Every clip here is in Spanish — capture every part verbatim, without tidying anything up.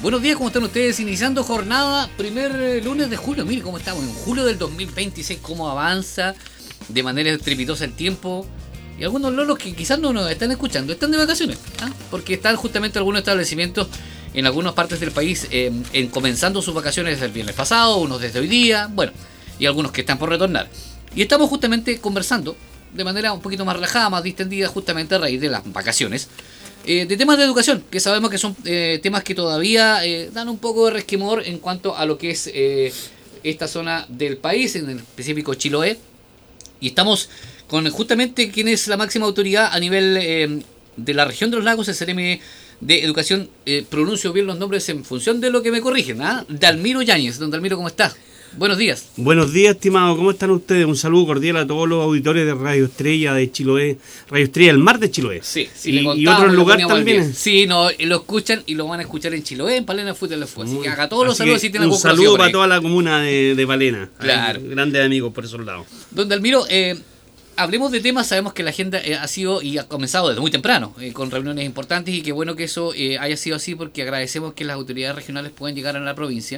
Buenos días, ¿cómo están ustedes? Iniciando jornada, primer lunes de julio. Mire cómo estamos, en julio del dos mil veintiséis, cómo avanza de manera estrepitosa el tiempo. Y algunos lolos que quizás no nos están escuchando, están de vacaciones, ¿ah? Porque están justamente algunos establecimientos en algunas partes del país eh, en comenzando sus vacaciones desde el viernes pasado, unos desde hoy día, bueno, y algunos que están por retornar. Y estamos justamente conversando de manera un poquito más relajada, más distendida, justamente a raíz de las vacaciones. Eh, de temas de educación, que sabemos que son eh, temas que todavía eh, dan un poco de resquemor en cuanto a lo que es eh, esta zona del país, en el específico Chiloé. Y estamos con justamente quien es la máxima autoridad a nivel eh, de la región de los lagos, el Ceremi de Educación. Eh, pronuncio bien los nombres en función de lo que me corrigen, ¿ah? Dalmiro Yáñez. Don Dalmiro, ¿cómo está? Buenos días. Buenos días, estimado. ¿Cómo están ustedes? Un saludo cordial a todos los auditores de Radio Estrella de Chiloé, Radio Estrella, el mar de Chiloé. Sí, sí. Y, y otros lugares también. Sí, no, lo escuchan y lo van a escuchar en Chiloé, en Palena, Fútbol de Así que haga todos los Así saludos si tienen un algún saludo para toda la comuna de, de Palena. Claro. Hay grandes amigos por esos lados. Don Dalmiro, eh, hablemos de temas. Sabemos que la agenda eh, ha sido y ha comenzado desde muy temprano, eh, con reuniones importantes, y qué bueno que eso eh, haya sido así, porque agradecemos que las autoridades regionales puedan llegar a la provincia.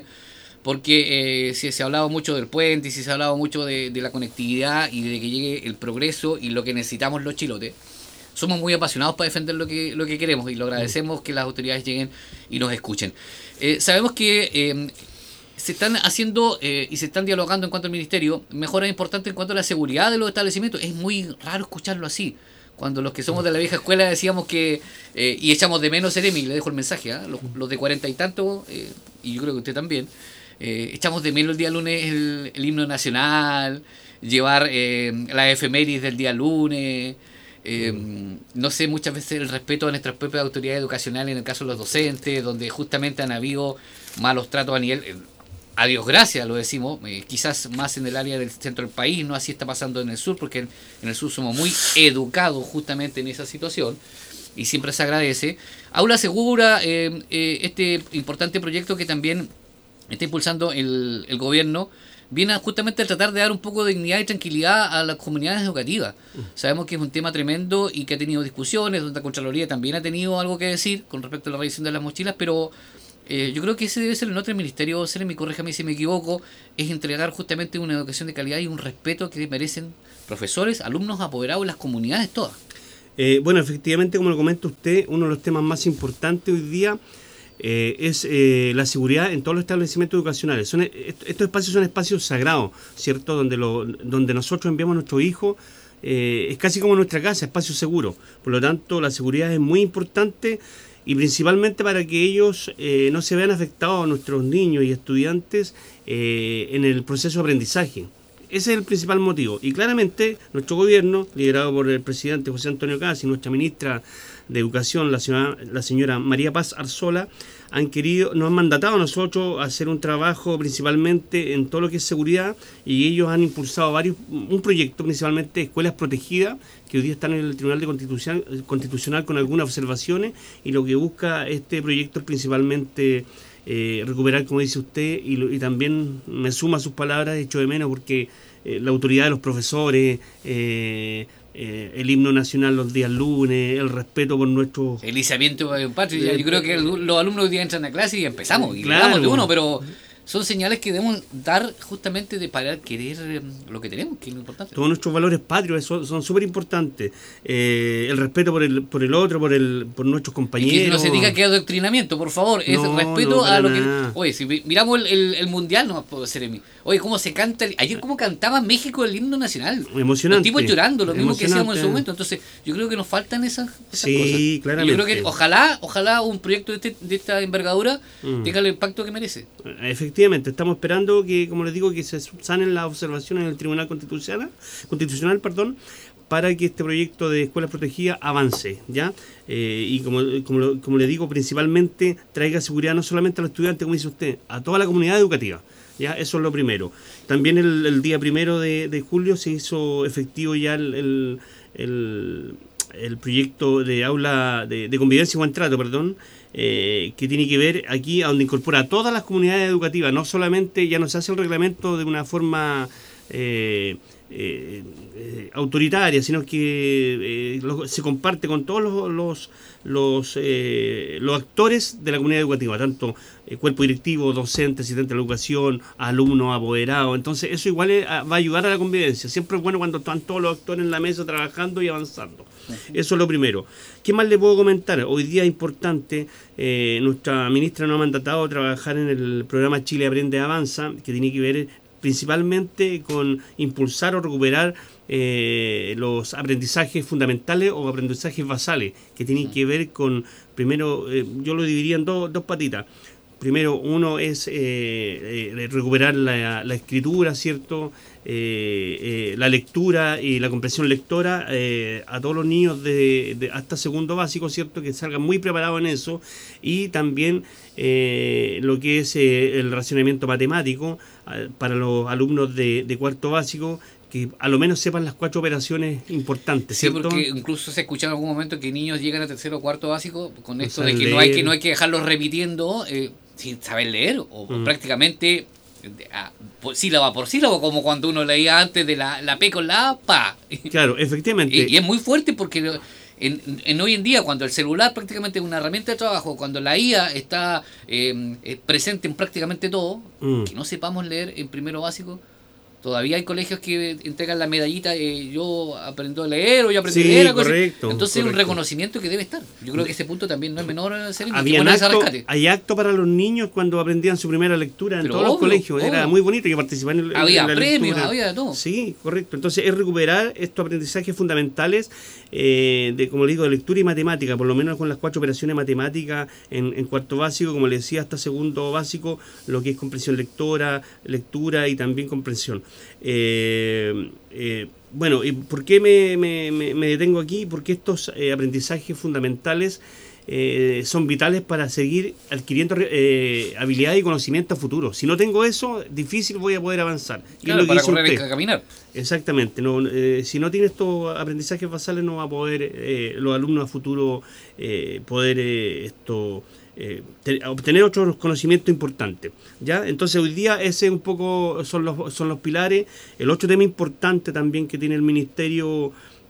Porque eh, si se ha hablado mucho del puente y si se ha hablado mucho de, de la conectividad y de que llegue el progreso y lo que necesitamos los chilotes, somos muy apasionados para defender lo que, lo que queremos, y lo agradecemos que las autoridades lleguen y nos escuchen. Eh, sabemos que eh, se están haciendo eh, y se están dialogando en cuanto al ministerio mejoras importantes en cuanto a la seguridad de los establecimientos. Es muy raro escucharlo así. Cuando los que somos de la vieja escuela decíamos que, eh, y echamos de menos Ceremi, le dejo el mensaje, ¿eh? los, los de cuarenta y tanto, eh, y yo creo que usted también, Eh, echamos de menos el día lunes el, el himno nacional, llevar eh, la efemérides del día lunes, eh, mm. no sé, muchas veces el respeto a nuestras propias autoridades educacionales, en el caso de los docentes, donde justamente han habido malos tratos a nivel, eh, a Dios gracias lo decimos, eh, quizás más en el área del centro del país, no así está pasando en el sur, porque en, en el sur somos muy educados justamente en esa situación, y siempre se agradece. Aula Segura, eh, eh, este importante proyecto que también está impulsando el, el gobierno, viene justamente a tratar de dar un poco de dignidad y tranquilidad a las comunidades educativas. Sabemos que es un tema tremendo y que ha tenido discusiones, donde la Contraloría también ha tenido algo que decir con respecto a la revisión de las mochilas, pero eh, yo creo que ese debe ser el otro ministerio, Ceremi, corréjame si me equivoco, es entregar justamente una educación de calidad y un respeto que merecen profesores, alumnos, apoderados y las comunidades todas. Eh, bueno, efectivamente, como lo comenta usted, uno de los temas más importantes hoy día Eh, es eh, la seguridad en todos los establecimientos educacionales. Son, est- estos espacios son espacios sagrados, ¿cierto? Donde, lo, donde nosotros enviamos a nuestros hijos, eh, es casi como nuestra casa, espacio seguro. Por lo tanto, la seguridad es muy importante, y principalmente para que ellos eh, no se vean afectados, nuestros niños y estudiantes, eh, en el proceso de aprendizaje. Ese es el principal motivo. Y claramente nuestro gobierno, liderado por el presidente José Antonio Caz y nuestra ministra de Educación, la señora, la señora María Paz Arzola, han querido, nos han mandatado a nosotros a hacer un trabajo principalmente en todo lo que es seguridad, y ellos han impulsado varios, un proyecto principalmente de escuelas protegidas, que hoy día están en el Tribunal de Constitucional, Constitucional con algunas observaciones, y lo que busca este proyecto es principalmente eh, recuperar, como dice usted, y, lo, y también me suma a sus palabras, echo de menos porque eh, la autoridad de los profesores, eh, Eh, el himno nacional los días lunes, el respeto por nuestro... El izamiento de un patio. Eh, yo creo que el, los alumnos hoy día entran a clase y empezamos, y claro, le damos de uno, pero son señales que debemos dar justamente de para querer eh, lo que tenemos, que es lo importante. Todos nuestros valores patrios son súper importantes. Eh, el respeto por el por el otro, por el por nuestros compañeros. Y que no se diga que es adoctrinamiento, por favor. Es no, respeto no, a lo nada. que... Oye, si miramos el, el, el mundial, no puedo ser en mí. Oye, cómo se canta... El, ayer cómo cantaba México el himno nacional. Emocionante. Los tipos llorando, lo mismo que decíamos en su eh. momento. Entonces, yo creo que nos faltan esas, esas sí, cosas. Sí, claramente. Y yo creo que ojalá, ojalá un proyecto de, este, de esta envergadura mm. tenga el impacto que merece. Efectivamente, estamos esperando que, como les digo, que se sanen las observaciones en el Tribunal Constitucional, Constitucional, perdón, para que este proyecto de escuelas protegidas avance, ¿ya? Eh, y como, como, lo, como le digo, principalmente traiga seguridad no solamente a los estudiantes, como dice usted, a toda la comunidad educativa, ¿ya? Eso es lo primero. También el, el día primero de, de julio se hizo efectivo ya el, el, el, el proyecto de aula de, de convivencia y buen trato, perdón, eh, que tiene que ver aquí a donde incorpora a todas las comunidades educativas, no solamente, ya no se hace el reglamento de una forma... Eh, eh, eh, autoritaria, sino que eh, lo, se comparte con todos los los, los, eh, los actores de la comunidad educativa, tanto eh, cuerpo directivo, docentes, asistentes de la educación, alumnos, apoderados. Entonces eso igual es, va a ayudar a la convivencia. Siempre es bueno cuando están todos los actores en la mesa trabajando y avanzando. Uh-huh. Eso es lo primero. ¿Qué más le puedo comentar? Hoy día es importante, eh, nuestra ministra nos ha mandatado a trabajar en el programa Chile Aprende Avanza, que tiene que ver principalmente con impulsar o recuperar eh, los aprendizajes fundamentales o aprendizajes basales, que tienen que ver con, primero, eh, yo lo dividiría en do, dos patitas. Primero, uno es eh, eh, recuperar la, la escritura, ¿cierto? Eh, eh, la lectura y la comprensión lectora eh, a todos los niños de, de hasta segundo básico, ¿cierto? Que salgan muy preparados en eso. Y también eh, lo que es eh, el racionamiento matemático eh, para los alumnos de, de cuarto básico, que a lo menos sepan las cuatro operaciones importantes, ¿cierto? Sí, porque incluso se ha escuchado en algún momento que niños llegan a tercero o cuarto básico con esto o sea, de que leer. no hay que no hay que dejarlos repitiendo eh, sin saber leer o mm. prácticamente ah, por sílaba por sílaba, como cuando uno leía antes de la, la P con la A, pa. Claro, efectivamente. Y, y es muy fuerte porque en, en hoy en día, cuando el celular prácticamente es una herramienta de trabajo, cuando la I A está eh, presente en prácticamente todo, mm. que no sepamos leer en primero básico. Todavía hay colegios que entregan la medallita, eh, yo aprendo a leer o yo aprendí sí, a leer. Correcto, Entonces correcto. Es un reconocimiento que debe estar. Yo creo que ese punto también no es menor. Había acto, hay acto para los niños cuando aprendían su primera lectura en Pero todos obvio, los colegios. Obvio. Era muy bonito, yo participaba en, el, había en la premios, lectura. Había de todo. Sí, correcto. Entonces es recuperar estos aprendizajes fundamentales eh, de, como le digo, de lectura y matemática, por lo menos con las cuatro operaciones matemáticas en, en cuarto básico, como le decía, hasta segundo básico, lo que es comprensión lectora, lectura y también comprensión. Eh, eh, bueno, ¿y por qué me, me, me detengo aquí? Porque estos eh, aprendizajes fundamentales eh, son vitales para seguir adquiriendo eh, habilidades y conocimientos futuros. Si no tengo eso, difícil voy a poder avanzar. Y claro, es lo que para correr usted. Y caminar. Exactamente. No, eh, si no tiene estos aprendizajes basales, no va a poder eh, los alumnos a futuro eh, poder eh, esto Eh, te, obtener otros conocimientos importantes, ¿ya? Entonces hoy día ese un poco son los son los pilares. El otro tema importante también que tiene el ministerio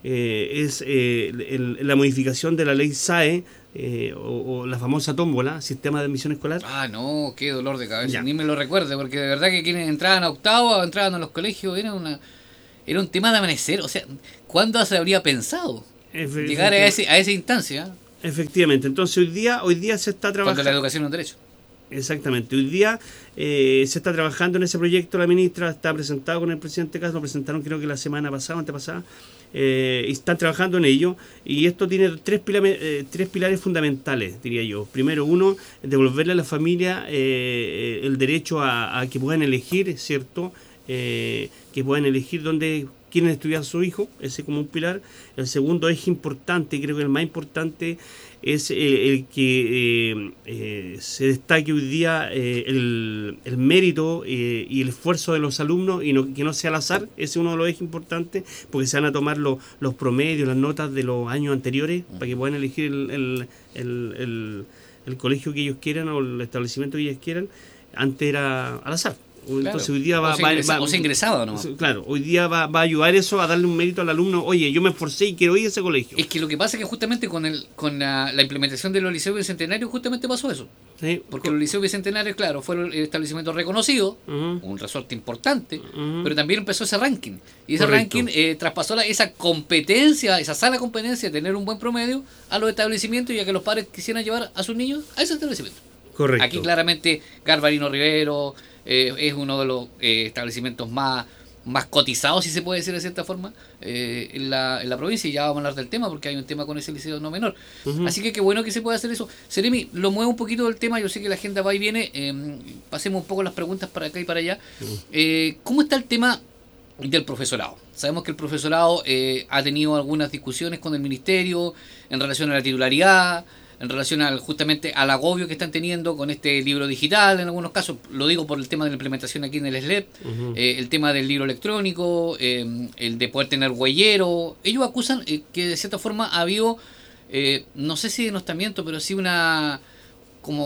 eh, es eh, el, la modificación de la ley S A E eh, o, o la famosa tómbola, sistema de admisión escolar. Ah, no, qué dolor de cabeza, ya. Ni me lo recuerde, porque de verdad que quienes entraban a octavo, entraban a los colegios, era una era un tema de amanecer. O sea, ¿cuándo se habría pensado llegar a ese a esa instancia? Efectivamente, entonces hoy día hoy día se está trabajando. Cuando la educación es un derecho. Exactamente, hoy día eh, se está trabajando en ese proyecto, la ministra está presentado con el presidente Cas, lo presentaron creo que la semana pasada, antepasada, eh, y están trabajando en ello, y esto tiene tres pilares, eh, tres pilares fundamentales, diría yo. Primero, uno, devolverle a la familia eh, el derecho a, a que puedan elegir, ¿cierto? Eh, que puedan elegir dónde quieren estudiar a su hijo, ese como un pilar. El segundo eje importante, creo que el más importante, es el, el que eh, eh, se destaque hoy día eh, el, el mérito eh, y el esfuerzo de los alumnos y no, que no sea al azar. Ese es uno de los ejes importantes, porque se van a tomar los, los promedios, las notas de los años anteriores, para que puedan elegir el, el, el, el, el colegio que ellos quieran o el establecimiento que ellos quieran. Antes era al azar. Entonces claro. hoy día va, o, se va, ingresa, va, o se ingresaba, ¿no? Claro, hoy día va, va a ayudar eso a darle un mérito al alumno. Oye, yo me esforcé y quiero ir a ese colegio. Es que lo que pasa es que justamente con el con la, la implementación de los liceos bicentenarios justamente pasó eso. Sí. Porque los liceos bicentenarios, claro, fueron establecimientos reconocidos, uh-huh. un resorte importante, uh-huh. pero también empezó ese ranking. Y ese Correcto. ranking eh, traspasó la, esa competencia, esa sana competencia de tener un buen promedio a los establecimientos y a que los padres quisieran llevar a sus niños a ese establecimiento. Correcto. Aquí claramente Garbarino Rivero eh, es uno de los eh, establecimientos más, más cotizados, si se puede decir de cierta forma, eh, en, la, en la provincia, y ya vamos a hablar del tema porque hay un tema con ese liceo no menor. Uh-huh. Así que qué bueno que se pueda hacer eso. Seremi, lo muevo un poquito del tema, yo sé que la agenda va y viene, eh, pasemos un poco las preguntas para acá y para allá. Uh-huh. Eh, ¿Cómo está el tema del profesorado? Sabemos que el profesorado eh, ha tenido algunas discusiones con el ministerio en relación a la titularidad, en relación al justamente al agobio que están teniendo con este libro digital, en algunos casos, lo digo por el tema de la implementación aquí en el S L E P, uh-huh. eh, el tema del libro electrónico, eh, el de poder tener huellero. Ellos acusan eh, que de cierta forma ha habido, eh, no sé si denostamiento, pero sí una, como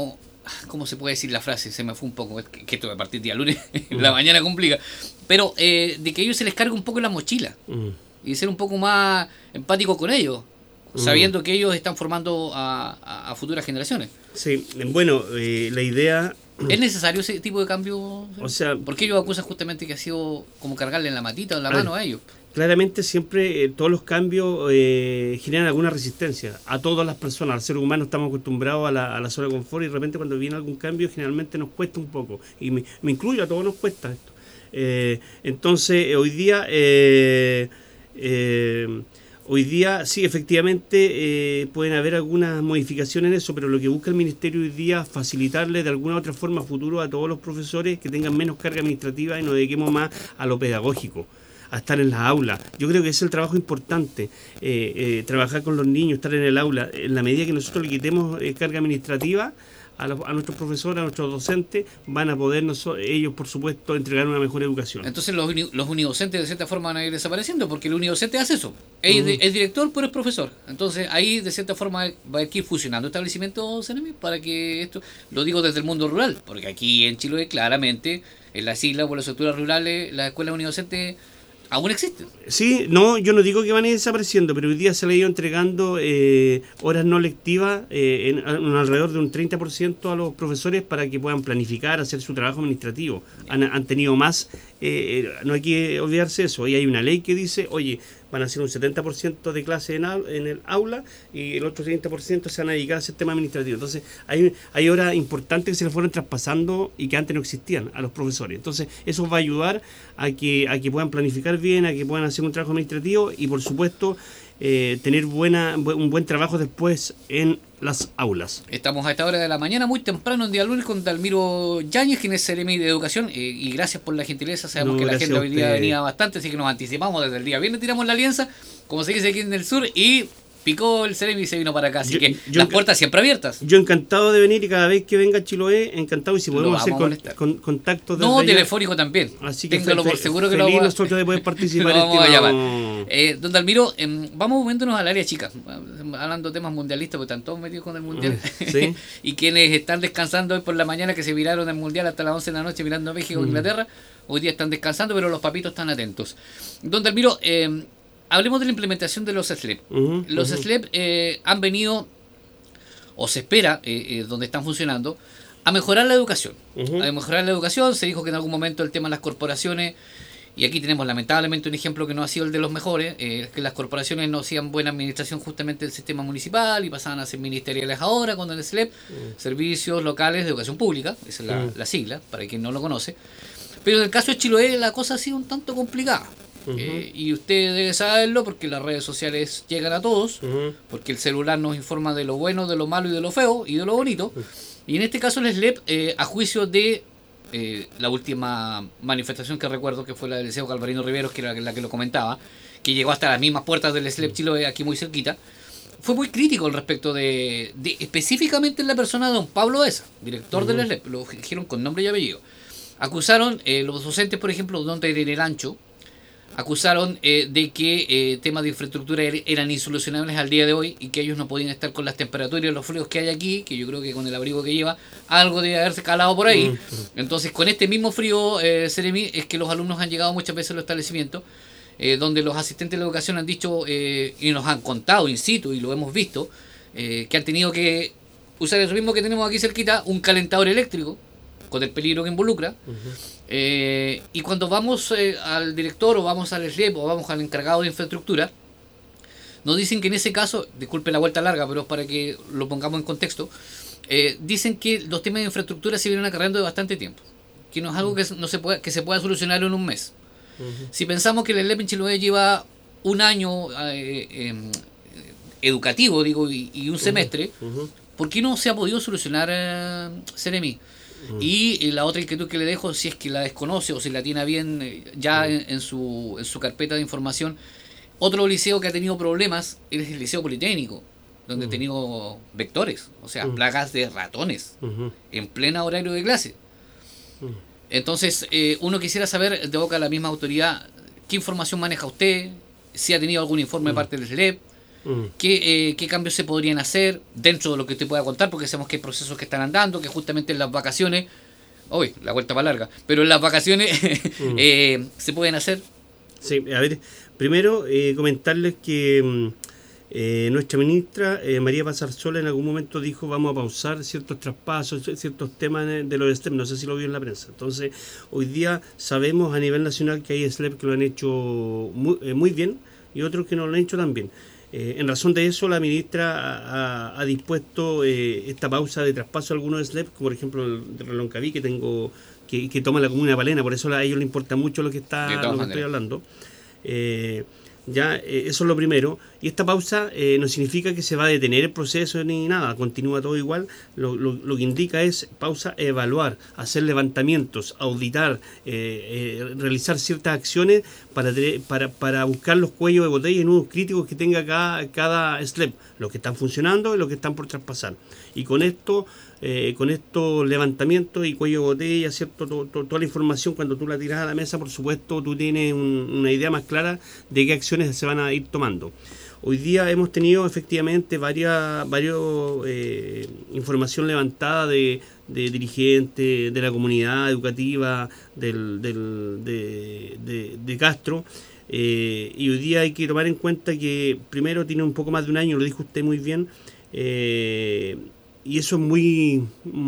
¿cómo se puede decir la frase? Se me fue un poco, es que, que esto a partir del día lunes, en la mañana complica, pero eh, de que a ellos se les carga un poco la mochila Mm. y ser un poco más empático con ellos, sabiendo que ellos están formando a, a, a futuras generaciones. Sí, bueno, eh, la idea... ¿Es necesario ese tipo de cambio? O sea, porque ellos acusan justamente que ha sido como cargarle en la matita o en la a mano ver, a ellos. claramente siempre eh, todos los cambios eh, generan alguna resistencia a todas las personas. Al ser humano estamos acostumbrados a la, a la zona de confort y de repente cuando viene algún cambio generalmente nos cuesta un poco. Y me, me incluyo, a todos nos cuesta esto. Eh, entonces, eh, hoy día... Eh, eh, Hoy día, sí, efectivamente, eh, pueden haber algunas modificaciones en eso, pero lo que busca el Ministerio hoy día es facilitarle de alguna u otra forma futuro a todos los profesores que tengan menos carga administrativa y nos dediquemos más a lo pedagógico, a estar en las aulas. Yo creo que ese es el trabajo importante, eh, eh, trabajar con los niños, estar en el aula. En la medida que nosotros le quitemos eh, carga administrativa a, los, a nuestros profesores, a nuestros docentes, van a poder noso- ellos, por supuesto, entregar una mejor educación. Entonces los, uni- los unidocentes de cierta forma van a ir desapareciendo, porque el unidocente hace eso. Es, de- es director, pero es profesor. Entonces ahí de cierta forma va a ir fusionando establecimientos enemigos para que esto, lo digo desde el mundo rural, porque aquí en Chile claramente, en las islas o en las estructuras rurales, las escuelas unidocentes aún existen. Sí, no, yo no digo que van a ir desapareciendo, pero hoy día se le ha ido entregando eh, horas no lectivas eh, en, en alrededor de un treinta por ciento a los profesores para que puedan planificar, hacer su trabajo administrativo. Han, han tenido más, eh, no hay que olvidarse eso. Hoy hay una ley que dice, oye, van a hacer un setenta por ciento de clase en, au- en el aula y el otro treinta por ciento se van a dedicar al sistema administrativo. Entonces, hay, hay horas importantes que se les fueron traspasando y que antes no existían a los profesores. Entonces, eso va a ayudar a que, a que puedan planificar bien, a que puedan hacer un trabajo administrativo y, por supuesto, eh, tener buena, bu- un buen trabajo después en las aulas. Estamos a esta hora de la mañana, muy temprano, en día lunes, con Dalmiro Yáñez, quien es Seremi de Educación, eh, y gracias por la gentileza. Sabemos No, que la gracias agenda a hoy día usted. venía bastante, así que nos anticipamos desde el día viernes, tiramos la alianza, como se dice aquí en el sur, y picó el Seremi y se vino para acá. Así Yo- que yo las enca- puertas siempre abiertas. Yo encantado de venir y cada vez que venga a Chiloé, encantado, y si Lo podemos vamos hacer a con, molestar. con- contactos No, desde allá. telefónico también. Así que Téngalo fe- por fe- seguro que lo feliz vamos a... nosotros de poder participar. Lo vamos a estimado. llamar. Eh, don Dalmiro, em, vamos moviéndonos al área chica, hablando de temas mundialistas, porque están todos metidos con el mundial. Mm, sí. Y quienes están descansando hoy por la mañana, que se viraron el mundial hasta las once de la noche mirando a México e Mm. Inglaterra, hoy día están descansando, pero los papitos están atentos. Don Dalmiro, em, hablemos de la implementación de los S L E P. Ujú, Los ujú. S L E P eh, han venido, o se espera, eh, eh, donde están funcionando, a mejorar la educación. Ujú. A mejorar la educación. Se dijo que en algún momento el tema de las corporaciones, y aquí tenemos lamentablemente un ejemplo que no ha sido el de los mejores, eh, que las corporaciones no hacían buena administración justamente del sistema municipal y pasaban a ser ministeriales ahora, cuando en el S L E P, Servicios Locales de Educación Pública, esa es la, Mm. la sigla, para quien no lo conoce. Pero en el caso de Chiloé la cosa ha sido un tanto complicada. Ujú. Eh, y usted debe saberlo porque las redes sociales llegan a todos, Ujú. porque el celular nos informa de lo bueno, de lo malo y de lo feo y de lo bonito. Y en este caso el S L E P, eh, a juicio de eh, la última manifestación que recuerdo, que fue la del Liceo Calvarino Riveros, que era la que lo comentaba, que llegó hasta las mismas puertas del S L E P Chiloé, aquí muy cerquita, fue muy crítico al respecto de, de específicamente en la persona de don Pablo Esa, director del S L E P, lo dijeron con nombre y apellido. Acusaron eh, los docentes, por ejemplo, don el Ancho, acusaron eh, de que eh, temas de infraestructura er- eran insolucionables al día de hoy y que ellos no podían estar con las temperaturas y los fríos que hay aquí, que yo creo que con el abrigo que lleva algo debe haberse calado por ahí. Entonces, con este mismo frío, eh, Seremi, es que los alumnos han llegado muchas veces a los establecimientos, eh, donde los asistentes de la educación han dicho eh, y nos han contado in situ, y lo hemos visto, eh, que han tenido que usar eso mismo que tenemos aquí cerquita, un calentador eléctrico, con el peligro que involucra. Eh, y cuando vamos eh, al director o vamos al S L E P o vamos al encargado de infraestructura, nos dicen que en ese caso, disculpe la vuelta larga, pero es para que lo pongamos en contexto, eh, dicen que los temas de infraestructura se vienen acarreando de bastante tiempo, que no es algo que no se pueda, que se pueda solucionar en un mes. Ujú. Si pensamos que el S L E P en Chiloé lleva un año eh, eh, educativo, digo, y, y un semestre, Ujú. ¿por qué no se ha podido solucionar eh, Seremi? Y eh, la otra inquietud que le dejo, si es que la desconoce o si la tiene bien eh, ya en, en su, en su carpeta de información, otro liceo que ha tenido problemas es el Liceo Politécnico, donde ha tenido vectores, o sea, Mm. plagas de ratones, Ujú. en plena horario de clase. Mm. Entonces, eh, uno quisiera saber, de boca de la misma autoridad, qué información maneja usted, si ha tenido algún informe de parte del S L E P, Mm. qué, eh, qué cambios se podrían hacer dentro de lo que usted pueda contar, porque sabemos que hay procesos que están andando, que justamente en las vacaciones, uy, la vuelta para larga, pero en las vacaciones mm. eh, se pueden hacer. Sí, a ver, primero eh, comentarles que eh, nuestra ministra eh, María Paz Arzola en algún momento dijo vamos a pausar ciertos traspasos, ciertos temas de los S L E P, no sé si lo vio en la prensa. Entonces, hoy día sabemos a nivel nacional que hay S L E P que lo han hecho muy, eh, muy bien y otros que no lo han hecho tan bien. Eh, en razón de eso, la ministra ha, ha dispuesto eh, esta pausa de traspaso a algunos S L E P, como por ejemplo el de Reloncaví, que tengo que, que toma la comuna de Palena, por eso a ellos les importa mucho lo que está lo que estoy hablando. Eh, ya eh, eso es lo primero, y esta pausa eh, no significa que se va a detener el proceso ni nada, continúa todo igual. Lo, lo, lo que indica es pausa, evaluar, hacer levantamientos, auditar, eh, eh, realizar ciertas acciones para, para, para buscar los cuellos de botella y nudos críticos que tenga cada, cada S L E P, los que están funcionando y los que están por traspasar. Y con esto Eh, con estos levantamientos y cuello de botella, ¿cierto? Todo, todo, toda la información, cuando tú la tiras a la mesa, por supuesto, tú tienes un, una idea más clara de qué acciones se van a ir tomando. Hoy día hemos tenido efectivamente varias varios, eh, información levantada de, de dirigentes de la comunidad educativa del, del, de, de, de Castro. Eh, y hoy día hay que tomar en cuenta que primero tiene un poco más de un año, lo dijo usted muy bien, eh, y eso es muy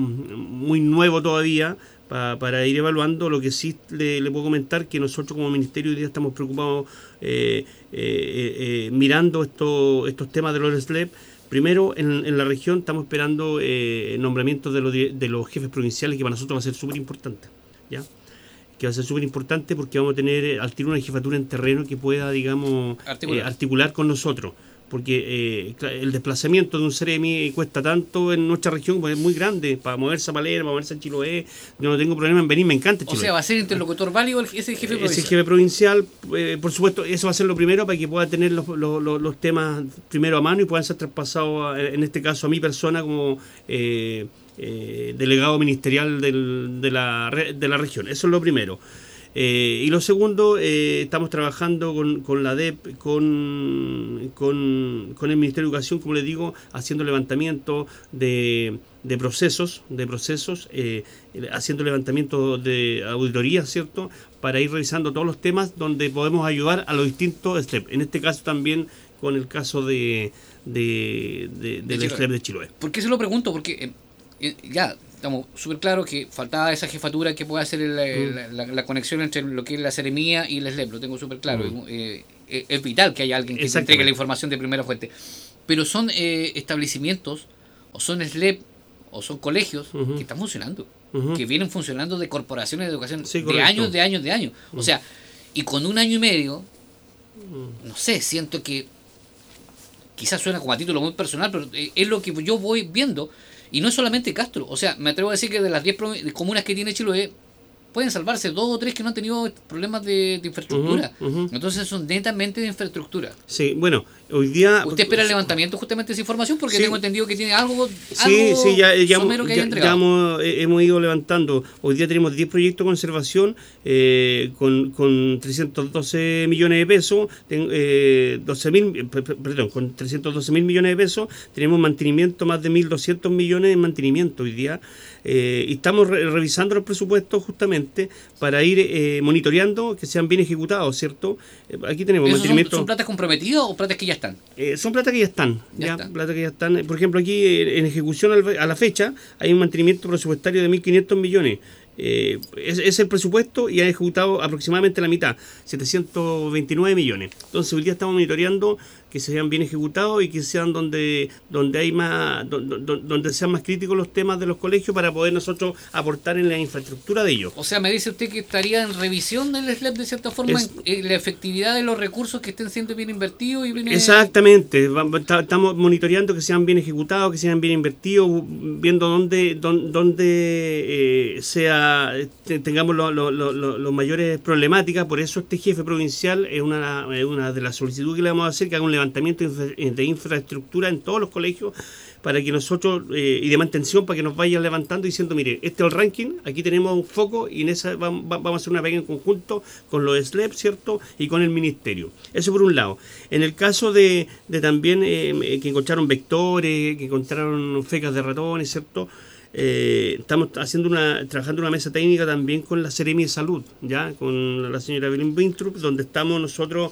muy nuevo todavía pa, para ir evaluando. Lo que sí le, le puedo comentar que nosotros como ministerio hoy día estamos preocupados eh, eh, eh, mirando esto, estos temas de los S L E P. Primero, en, en la región estamos esperando eh, nombramientos de los, de los jefes provinciales, que para nosotros va a ser súper importante, ¿ya? Que va a ser súper importante porque vamos a tener al tiro una jefatura en terreno que pueda, digamos, articular, eh, articular con nosotros. Porque eh, el desplazamiento de un Seremi cuesta tanto en nuestra región, pues es muy grande, para moverse a Palena, para moverse a Chiloé. Yo no tengo problema en venir, me encanta Chiloé. O sea, ¿va a ser interlocutor válido ese jefe provincial? Ese jefe provincial, eh, por supuesto, eso va a ser lo primero para que pueda tener los, los, los, los temas primero a mano y puedan ser traspasados, a, en este caso a mi persona, como eh, eh, delegado ministerial del, de, la, de la región. Eso es lo primero. Eh, y lo segundo, eh, estamos trabajando con, con la D E P, con, con, con el Ministerio de Educación, como les digo, haciendo levantamiento de, de procesos, de procesos eh, haciendo levantamiento de auditoría, ¿cierto?, para ir revisando todos los temas donde podemos ayudar a los distintos S L E P. En este caso también con el caso de, de, de, de, de S L E P de Chiloé. ¿Por qué se lo pregunto? Porque eh, eh, ya... estamos súper claros que faltaba esa jefatura que pueda hacer el, mm. la, la, la conexión entre lo que es la seremía y el S L E P, lo tengo súper claro. Mm. Eh, eh, es vital que haya alguien que te entregue la información de primera fuente. Pero son eh, establecimientos, o son S L E P, o son colegios uh-huh. que están funcionando, uh-huh. que vienen funcionando de corporaciones de educación sí, de años, de años, de años. Uh-huh. O sea, y con un año y medio, uh-huh. no sé, siento que quizás suena como a título muy personal, pero eh, es lo que yo voy viendo. Y no es solamente Castro, o sea, me atrevo a decir que de las diez comunas que tiene Chiloé, pueden salvarse dos o tres que no han tenido problemas de, de infraestructura. Uh-huh, uh-huh. Entonces son netamente de infraestructura. Sí, bueno, hoy día... ¿Usted espera el levantamiento justamente de esa información? Porque sí. tengo entendido que tiene algo, algo sí, sí, ya, ya, somero que ya, haya entregado. Ya hemos, hemos ido levantando. Hoy día tenemos diez proyectos de conservación eh, con, con trescientos doce millones de pesos, ten, eh, doce mil, perdón, con trescientos doce mil millones de pesos. Tenemos mantenimiento, más de mil doscientos millones en mantenimiento hoy día. Eh, y estamos re- revisando los presupuestos justamente para ir eh, monitoreando que sean bien ejecutados, ¿cierto? Eh, aquí tenemos mantenimiento. Son, ¿Son platas comprometidas o platas que ya están? Eh, son platas que ya están, ya, ya están. platas que ya están. Por ejemplo, aquí en ejecución a la fecha hay un mantenimiento presupuestario de mil quinientos millones. Eh, es, es el presupuesto y ha ejecutado aproximadamente la mitad, setecientos veintinueve millones. Entonces hoy día estamos monitoreando que sean bien ejecutados y que sean donde donde hay más donde, donde sean más críticos los temas de los colegios para poder nosotros aportar en la infraestructura de ellos. O sea, me dice usted que estaría en revisión del S L E P de cierta forma, es, en, en la efectividad de los recursos que estén siendo bien invertidos y bien... Exactamente, estamos monitoreando que sean bien ejecutados, que sean bien invertidos, viendo dónde dónde, dónde eh, sea tengamos los lo, lo, lo, lo mayores problemáticas. Por eso este jefe provincial es una, es una de las solicitudes que le vamos a hacer, que haga un levantamiento de infraestructura en todos los colegios para que nosotros, eh, y de mantención, para que nos vayan levantando diciendo, mire, este es el ranking, aquí tenemos un foco y en esa vamos, vamos a hacer una pega en conjunto con los S L E P, ¿cierto? Y con el ministerio. Eso por un lado. En el caso de, de también eh, que encontraron vectores, que encontraron fecas de ratones, ¿cierto? Eh, estamos haciendo una trabajando una mesa técnica también con la Seremi de Salud, ya con la señora Belén Wintrup, donde estamos nosotros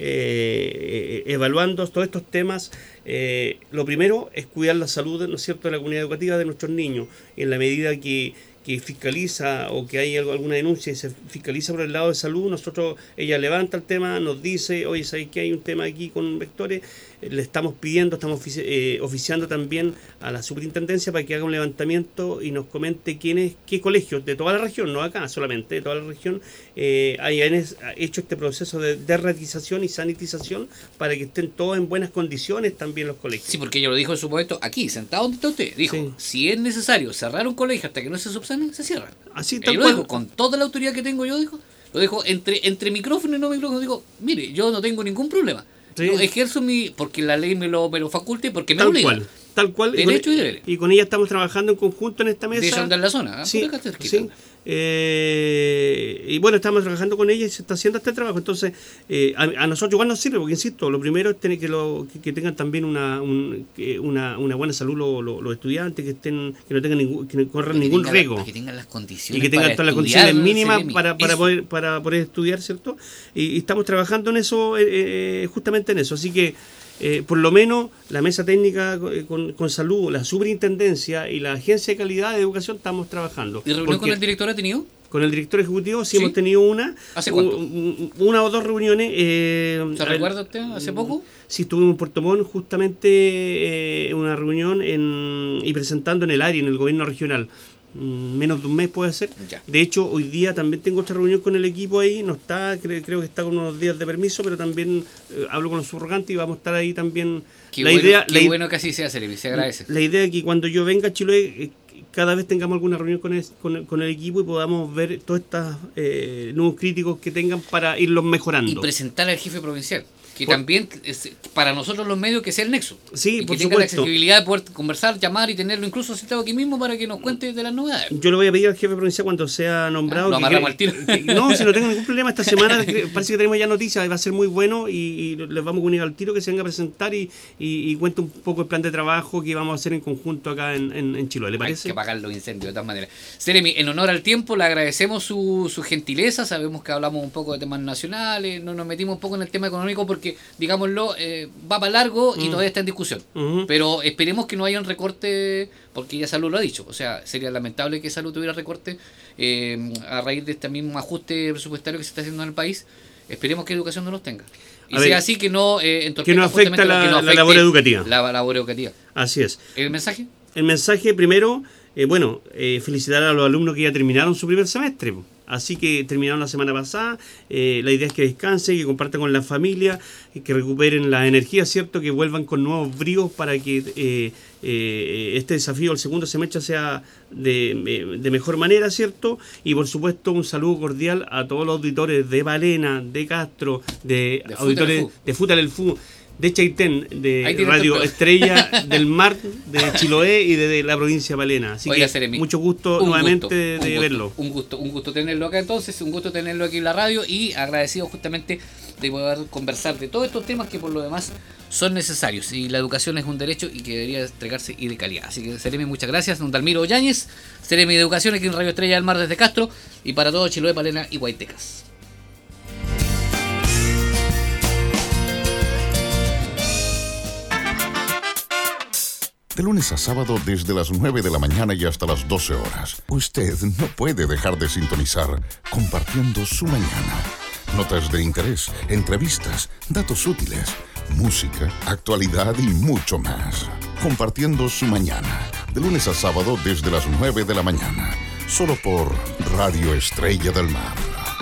eh, evaluando todos estos temas. Eh, lo primero es cuidar la salud, ¿no es cierto?, de la comunidad educativa de nuestros niños, en la medida que que fiscaliza o que hay algo, alguna denuncia y se fiscaliza por el lado de salud, nosotros, ella levanta el tema, nos dice, oye, ¿sabes que hay un tema aquí con vectores? Eh, le estamos pidiendo, estamos ofici eh, oficiando también a la superintendencia para que haga un levantamiento y nos comente quiénes, qué colegios de toda la región, no acá solamente, de toda la región, eh, hayan hecho este proceso de derratización y sanitización para que estén todos en buenas condiciones también los colegios. Sí, porque ella lo dijo en su momento, aquí, sentado donde está usted, dijo, sí, si es necesario cerrar un colegio hasta que no se subsane, se cierran. Así tal lo cual. Dijo, con toda la autoridad que tengo yo, dijo, lo dijo entre, entre micrófono y no micrófono, digo, mire, yo no tengo ningún problema. Sí. Yo ejerzo mi, porque la ley me lo, me lo faculta y porque me tal obliga. Cual, tal cual. Derecho y, y deberes. Y con ella estamos trabajando en conjunto en esta mesa. De andar la zona, ¿eh? Sí, sí. Eh, y bueno, estamos trabajando con ella y se está haciendo este trabajo. Entonces, eh, a, a nosotros igual nos sirve, porque insisto, lo primero es tener que, lo, que, que tengan también una, un, que una, una buena salud los, los, los estudiantes, que estén que no tengan ningún, que no corran que ningún riesgo. Que tengan las condiciones y que tengan todas las condiciones mínimas para, para, poder, para poder estudiar, ¿cierto? Y, y estamos trabajando en eso, eh, justamente en eso. Así que, Eh, por lo menos la mesa técnica con, con salud, la superintendencia y la agencia de calidad de educación estamos trabajando. ¿Y reunión con el director ha tenido? Con el director ejecutivo sí, ¿sí? Hemos tenido una. ¿Hace cuánto? Un, una o dos reuniones. Eh, ¿Se recuerda usted hace poco? Sí, estuvimos en Puerto Montt justamente en eh, una reunión en, y presentando en el área, en el gobierno regional. Menos de un mes puede ser. Ya. De hecho, hoy día también tengo otra reunión con el equipo ahí. No está, creo, creo que está con unos días de permiso, pero también eh, hablo con los subrogantes y vamos a estar ahí también. Qué la bueno, idea, qué la, bueno que así sea, Seremi, se agradece. La idea es que cuando yo venga a Chiloé, eh, cada vez tengamos alguna reunión con el, con, con el equipo y podamos ver todos estos eh, nuevos críticos que tengan para irlos mejorando. Y presentar al jefe provincial. Que por, también, es, para nosotros los medios, que sea el nexo. Sí, y por que tenga supuesto. la accesibilidad de poder conversar, llamar y tenerlo incluso sentado aquí mismo para que nos cuente de las novedades. Yo le voy a pedir al jefe provincial cuando sea nombrado. Ah, lo amarramos que, al tiro. Que, no, si no tengo ningún problema, esta semana parece que tenemos ya noticias, va a ser muy bueno y, y les vamos a unir al tiro que se venga a presentar y, y, y cuente un poco el plan de trabajo que vamos a hacer en conjunto acá en, en, en Chiloé. ¿Le parece? Hay que apagar los incendios de todas maneras. Seremi, en honor al tiempo, le agradecemos su, su gentileza. Sabemos que hablamos un poco de temas nacionales, no nos metimos un poco en el tema económico porque, digámoslo, eh, va para largo y mm. todavía está en discusión. Uh-huh. Pero esperemos que no haya un recorte, porque ya Salud lo ha dicho. O sea, sería lamentable que Salud tuviera recorte eh, a raíz de este mismo ajuste presupuestario que se está haciendo en el país. Esperemos que Educación no los tenga. Y a sea ver, así que no eh, que no afecta la, que no afecte la labor educativa. La labor educativa. Así es. ¿El mensaje? El mensaje primero, eh, bueno, eh, felicitar a los alumnos que ya terminaron su primer semestre. Así que terminaron la semana pasada. Eh, la idea es que descansen, que compartan con la familia, que recuperen la energía, ¿cierto? Que vuelvan con nuevos bríos para que eh, eh, este desafío, el segundo semestre, sea de, de mejor manera, ¿cierto? Y por supuesto, un saludo cordial a todos los auditores de Balena, de Castro, de, de auditores de Futal el Fu, de Chaitén, de Radio Estrella del Mar, de Chiloé y de, de la provincia de Palena. Así Oiga, que Seremi, mucho gusto nuevamente gusto, de, de gusto, verlo. Un gusto, un gusto tenerlo acá entonces, un gusto tenerlo aquí en la radio y agradecido justamente de poder conversar de todos estos temas que por lo demás son necesarios. Y la educación es un derecho y que debería entregarse y de calidad. Así que Seremi, muchas gracias. Don Dalmiro Yáñez, Seremi de Educación aquí en Radio Estrella del Mar desde Castro y para todo Chiloé, Palena y Guaytecas. De lunes a sábado desde las nueve de la mañana y hasta las doce horas. Usted no puede dejar de sintonizar Compartiendo su Mañana. Notas de interés, entrevistas, datos útiles, música, actualidad y mucho más. Compartiendo su Mañana. De lunes a sábado desde las nueve de la mañana. Solo por Radio Estrella del Mar.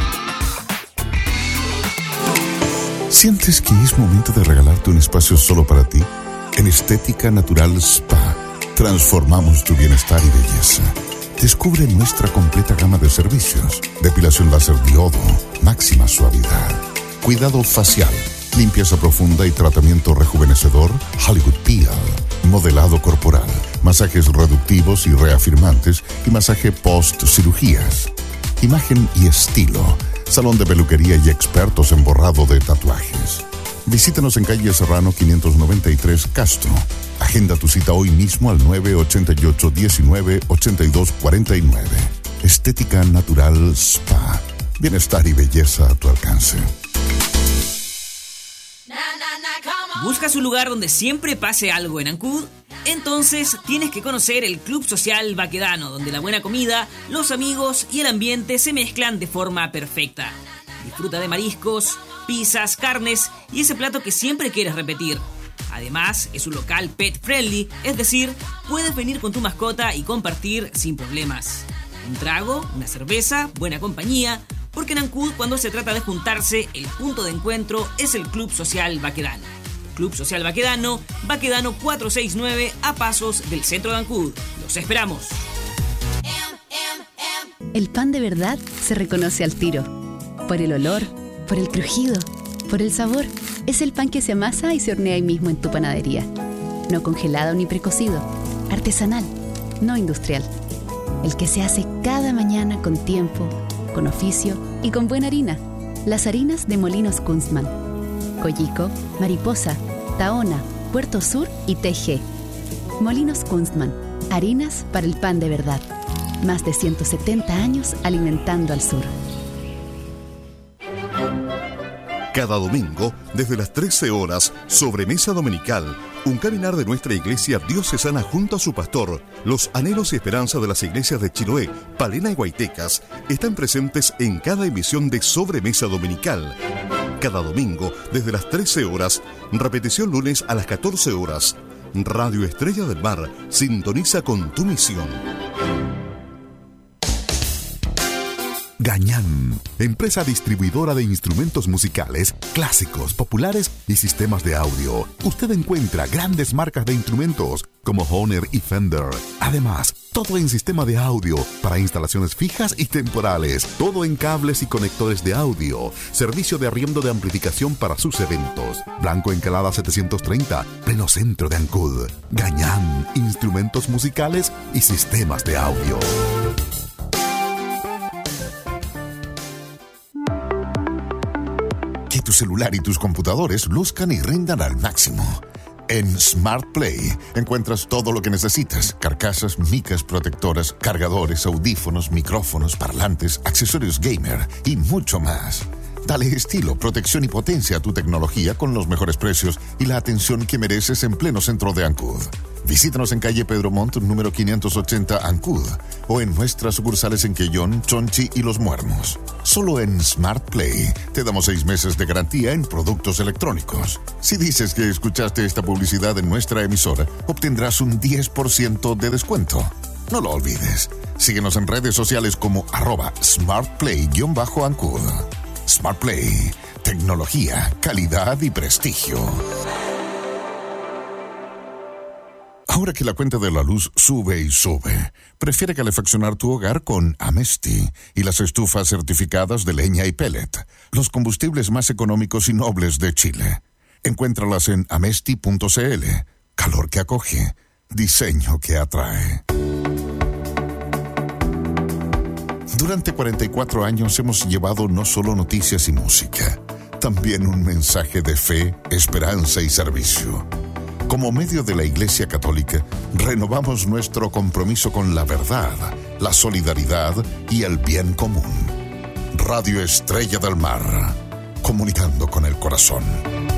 ¿Sientes que es momento de regalarte un espacio solo para ti? En Estética Natural Spa, transformamos tu bienestar y belleza. Descubre nuestra completa gama de servicios. Depilación láser diodo, máxima suavidad. Cuidado facial, limpieza profunda y tratamiento rejuvenecedor Hollywood Peel. modelado corporal, masajes reductivos y reafirmantes y masaje post-cirugías. Imagen y estilo, salón de peluquería y expertos en borrado de tatuajes. Visítanos en calle Serrano quinientos noventa y tres Castro. Agenda tu cita hoy mismo al nueve ocho ocho, diecinueve, ochenta y dos cuarenta y nueve. Estética Natural Spa. Bienestar y belleza a tu alcance. ¿Buscas un lugar donde siempre pase algo en Ancud? Entonces tienes que conocer el Club Social Baquedano, donde la buena comida, los amigos y el ambiente se mezclan de forma perfecta. Disfruta de mariscos, pizzas, carnes y ese plato que siempre quieres repetir. Además, es un local pet friendly, es decir, puedes venir con tu mascota y compartir sin problemas. Un trago, una cerveza, buena compañía, porque en Ancud, cuando se trata de juntarse, el punto de encuentro es el Club Social Baquedano. Club Social Baquedano, Baquedano cuatrocientos sesenta y nueve, a pasos del centro de Ancud. ¡Los esperamos! El pan de verdad se reconoce al tiro. Por el olor, por el crujido, por el sabor. Es el pan que se amasa y se hornea ahí mismo en tu panadería. No congelado ni precocido. Artesanal, no industrial. El que se hace cada mañana con tiempo, con oficio y con buena harina. Las harinas de Molinos Kunstmann. Collico, Mariposa, Tahona, Puerto Sur y T G. Molinos Kunstmann. Harinas para el pan de verdad. Más de ciento setenta años alimentando al sur. Cada domingo, desde las trece horas, Sobremesa Dominical, un caminar de nuestra iglesia diocesana junto a su pastor. Los anhelos y esperanzas de las iglesias de Chiloé, Palena y Guaitecas están presentes en cada emisión de Sobremesa Dominical. Cada domingo, desde las trece horas, repetición lunes a las catorce horas. Radio Estrella del Mar sintoniza con tu misión. Gañán, empresa distribuidora de instrumentos musicales, clásicos, populares y sistemas de audio. Usted encuentra grandes marcas de instrumentos como Hohner y Fender. Además, todo en sistema de audio para instalaciones fijas y temporales. Todo en cables y conectores de audio. Servicio de arriendo de amplificación para sus eventos. Blanco Encalada setecientos treinta, pleno centro de Ancud. Gañán, instrumentos musicales y sistemas de audio. Que tu celular y tus computadores luzcan y rindan al máximo. En Smart Play encuentras todo lo que necesitas: carcasas, micas protectoras, cargadores, audífonos, micrófonos, parlantes, accesorios gamer y mucho más. Dale estilo, protección y potencia a tu tecnología con los mejores precios y la atención que mereces en pleno centro de Ancud. Visítanos en calle Pedro Montt, número quinientos ochenta, Ancud, o en nuestras sucursales en Quellón, Chonchi y Los Muermos. Solo en Smart Play te damos seis meses de garantía en productos electrónicos. Si dices que escuchaste esta publicidad en nuestra emisora, obtendrás un diez por ciento de descuento. No lo olvides. Síguenos en redes sociales como arroba smartplay-ancud. Smart Play, tecnología, calidad y prestigio. Ahora que la cuenta de la luz sube y sube, prefiere calefaccionar tu hogar con Amesti y las estufas certificadas de leña y pellet, los combustibles más económicos y nobles de Chile. Encuéntralas en amesti punto c l. Calor que acoge, diseño que atrae. Durante cuarenta y cuatro años hemos llevado no solo noticias y música, también un mensaje de fe, esperanza y servicio. Como medio de la Iglesia Católica, renovamos nuestro compromiso con la verdad, la solidaridad y el bien común. Radio Estrella del Mar, comunicando con el corazón.